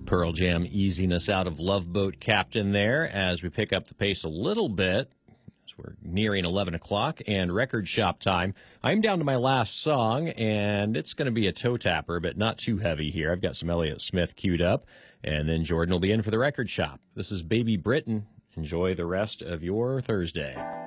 Pearl Jam easing us out of Love Boat Captain there as we pick up the pace a little bit. As we're nearing 11 o'clock and record shop time. I'm down to my last song, and it's going to be a toe tapper, but not too heavy here. I've got some Elliott Smith queued up, and then Jordan will be in for the record shop. This is Baby Britain. Enjoy the rest of your Thursday.